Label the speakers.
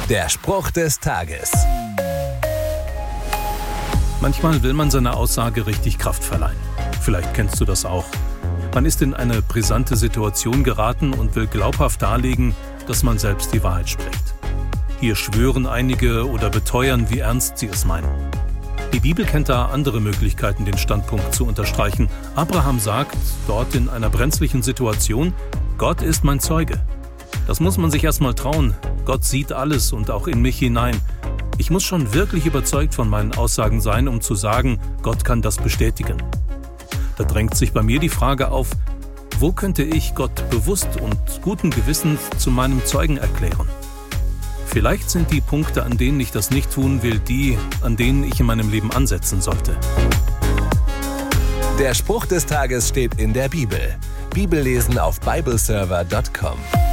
Speaker 1: Der Spruch des Tages.
Speaker 2: Manchmal will man seiner Aussage richtig Kraft verleihen. Vielleicht kennst du das auch. Man ist in eine brisante Situation geraten und will glaubhaft darlegen, dass man selbst die Wahrheit spricht. Hier schwören einige oder beteuern, wie ernst sie es meinen. Die Bibel kennt da andere Möglichkeiten, den Standpunkt zu unterstreichen. Abraham sagt, dort in einer brenzlichen Situation, Gott ist mein Zeuge. Das muss man sich erstmal trauen. Gott sieht alles und auch in mich hinein. Ich muss schon wirklich überzeugt von meinen Aussagen sein, um zu sagen, Gott kann das bestätigen. Da drängt sich bei mir die Frage auf, wo könnte ich Gott bewusst und guten Gewissens zu meinem Zeugen erklären? Vielleicht sind die Punkte, an denen ich das nicht tun will, die, an denen ich in meinem Leben ansetzen sollte.
Speaker 1: Der Spruch des Tages steht in der Bibel. Bibellesen auf bibleserver.com.